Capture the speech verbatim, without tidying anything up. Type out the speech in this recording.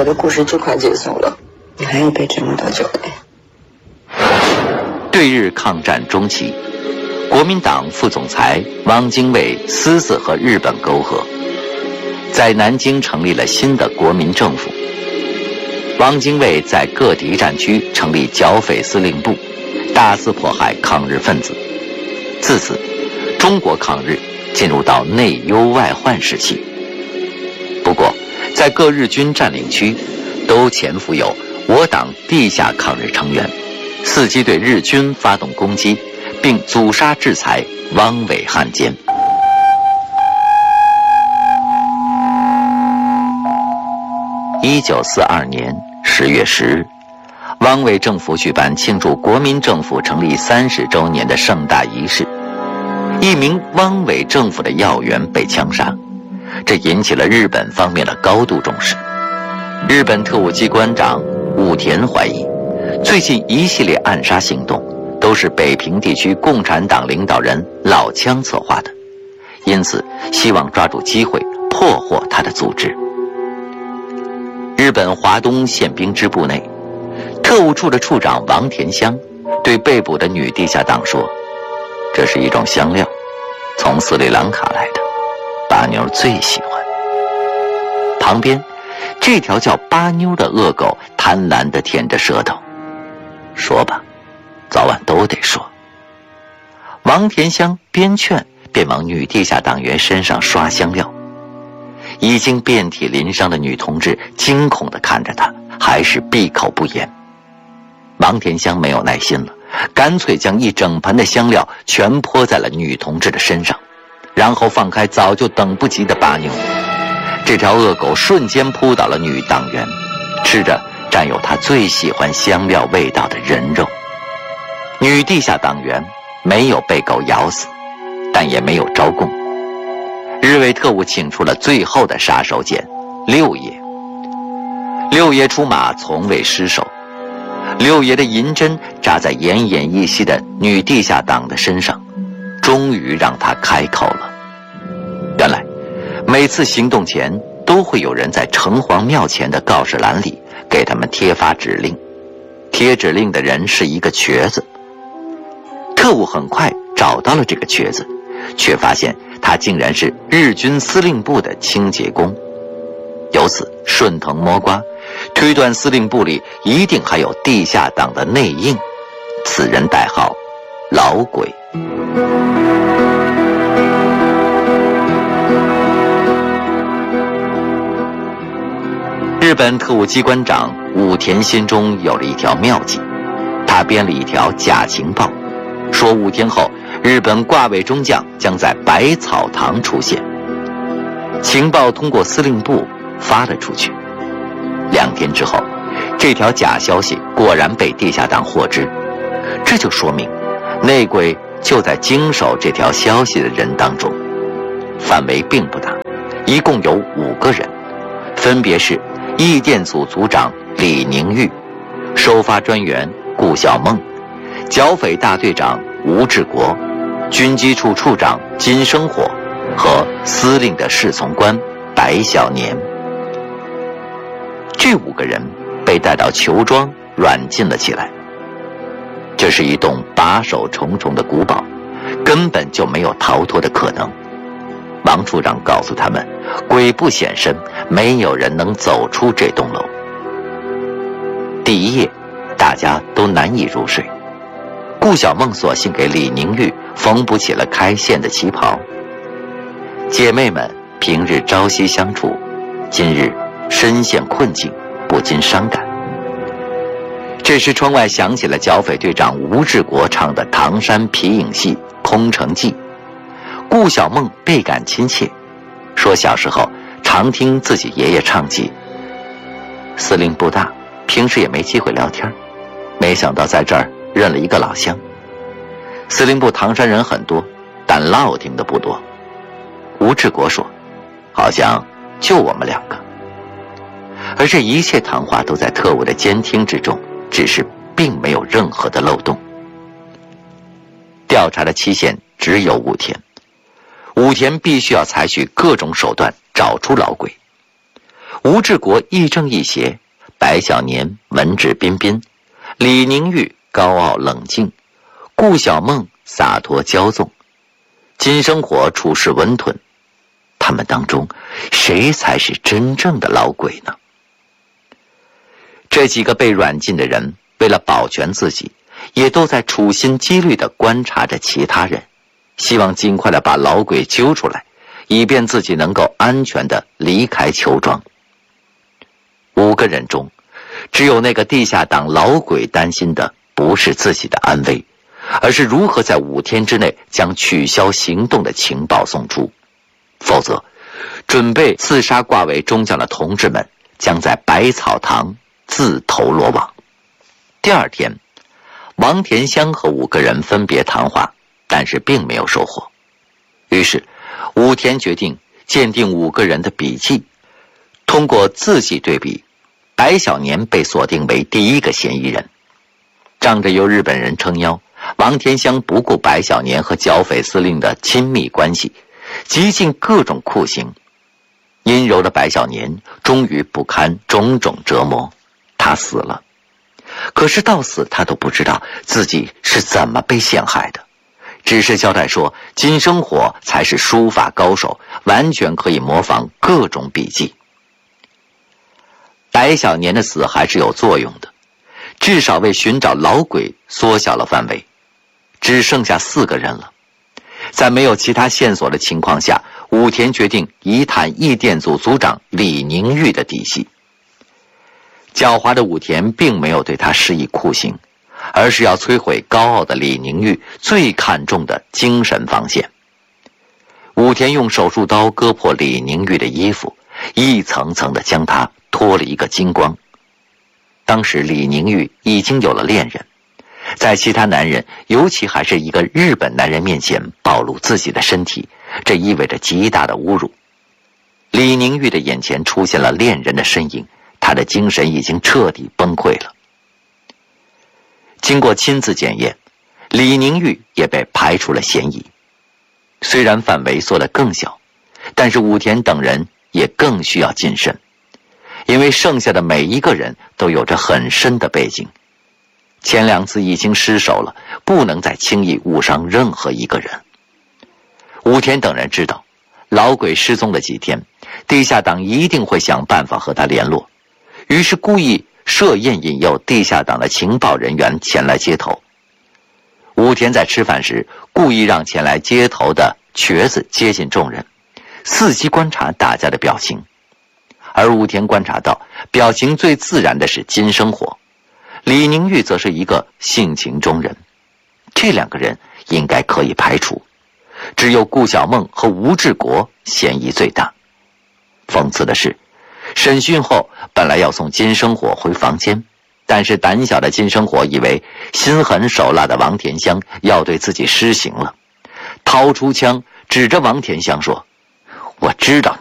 我的故事就快结束了，你还要背这么多久的？ 对日抗战中期，国民党副总裁汪精卫私自和日本勾合，在南京成立了新的国民政府。汪精卫在各敌占区成立剿匪司令部，大肆迫害抗日分子。自此，中国抗日进入到内忧外患时期。不过，在各日军占领区，都潜伏有我党地下抗日成员，伺机对日军发动攻击，并阻杀制裁汪伪汉奸。一九四二年十月十日，汪伪政府举办庆祝国民政府成立三十周年的盛大仪式，一名汪伪政府的要员被枪杀，这引起了日本方面的高度重视。日本特务机关长武田怀疑，最近一系列暗杀行动都是北平地区共产党领导人老枪策划的，因此希望抓住机会破获他的组织。日本华东宪兵支部内，特务处的处长王田香对被捕的女地下党说，这是一种香料，从斯里兰卡来的，巴妞最喜欢。旁边这条叫巴妞的恶狗贪婪地舔着舌头，说吧，早晚都得说。王田香边劝边往女地下党员身上刷香料。已经遍体鳞伤的女同志惊恐地看着他，还是闭口不言。王田香没有耐心了，干脆将一整盆的香料全泼在了女同志的身上，然后放开早就等不及的巴妞。这条恶狗瞬间扑倒了女党员，吃着沾有她最喜欢香料味道的人肉。女地下党员没有被狗咬死，但也没有招供。日伪特务请出了最后的杀手锏六爷。六爷出马从未失手，六爷的银针扎在奄奄一息的女地下党的身上，终于让他开口了。原来每次行动前都会有人在城隍庙前的告示栏里给他们贴发指令，贴指令的人是一个瘸子。特务很快找到了这个瘸子，却发现他竟然是日军司令部的清洁工。由此顺藤摸瓜，推断司令部里一定还有地下党的内应，此人代号老鬼。日本特务机关长武田心中有了一条妙计，他编了一条假情报，说五天后日本挂尾中将将在百草堂出现。情报通过司令部发了出去。两天之后，这条假消息果然被地下党获知，这就说明内鬼就在经手这条消息的人当中。范围并不大，一共有五个人，分别是义电组组长李宁玉、收发专员顾小梦、剿匪大队长吴志国、军机处处长金生火和司令的侍从官白小年。这五个人被带到裘庄软禁了起来。这是一栋把守重重的古堡，根本就没有逃脱的可能。王处长告诉他们，鬼不显身，没有人能走出这栋楼。第一夜，大家都难以入睡。顾小梦索性给李宁玉缝补起了开线的旗袍。姐妹们平日朝夕相处，今日身陷困境，不禁伤感。这时窗外响起了剿匪队长吴志国唱的唐山皮影戏《空城计》。顾小梦倍感亲切，说小时候常听自己爷爷唱起。司令部大，平时也没机会聊天，没想到在这儿认了一个老乡。司令部唐山人很多，但烙听的不多。吴志国说，好像就我们两个。而这一切谈话都在特务的监听之中，只是并没有任何的漏洞。调查的期限只有五天，武田必须要采取各种手段找出老鬼。吴吴志国亦正亦邪，白小年文质彬彬，李宁玉高傲冷静，顾小梦洒脱骄纵，金生活处事温吞。他们当中谁才是真正的老鬼呢？这几个被软禁的人为了保全自己，也都在处心积虑地观察着其他人，希望尽快地把老鬼揪出来，以便自己能够安全地离开邱庄。五个人中，只有那个地下党老鬼担心的不是自己的安危，而是如何在五天之内将取消行动的情报送出，否则准备刺杀挂为中将的同志们将在百草堂自投罗网。第二天，王田香和五个人分别谈话，但是并没有收获。于是武田决定鉴定五个人的笔记，通过字迹对比，白小年被锁定为第一个嫌疑人。仗着由日本人撑腰，王田香不顾白小年和剿匪司令的亲密关系，极尽各种酷刑。阴柔的白小年终于不堪种种折磨，他死了。可是到死他都不知道自己是怎么被陷害的，只是交代说金生活才是书法高手，完全可以模仿各种笔迹。白小年的死还是有作用的，至少为寻找老鬼缩小了范围，只剩下四个人了。在没有其他线索的情况下，武田决定一探义电组组长李宁玉的底细。狡猾的武田并没有对他施以酷刑，而是要摧毁高傲的李宁玉最看重的精神防线。武田用手术刀割破李宁玉的衣服，一层层地将他脱了一个精光。当时李宁玉已经有了恋人，在其他男人，尤其还是一个日本男人面前暴露自己的身体，这意味着极大的侮辱。李宁玉的眼前出现了恋人的身影，他的精神已经彻底崩溃了。经过亲自检验，李宁玉也被排除了嫌疑。虽然范围缩得更小，但是武田等人也更需要谨慎，因为剩下的每一个人都有着很深的背景。前两次已经失手了，不能再轻易误伤任何一个人。武田等人知道，老鬼失踪的几天，地下党一定会想办法和他联络，于是故意设宴引诱地下党的情报人员前来接头。武田在吃饭时故意让前来接头的瘸子接近众人，伺机观察大家的表情。而武田观察到，表情最自然的是金生活，李宁玉则是一个性情中人，这两个人应该可以排除，只有顾小梦和吴志国嫌疑最大。讽刺的是，审讯后本来要送金生活回房间，但是胆小的金生活以为心狠手辣的王田香要对自己施行了，掏出枪指着王田香说：“我知道你